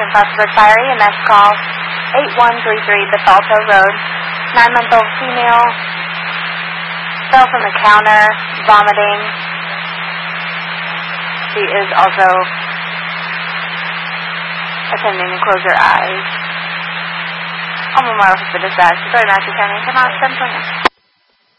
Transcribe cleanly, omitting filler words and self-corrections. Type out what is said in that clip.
attention Plattsburgh Fire EMS call 8133 Bethalto Road. 9-month-old female fell from the counter, vomiting. She is also attempting to close her eyes. On Memorial Hospital Dispatch, 3rd Matthew County, come out 720.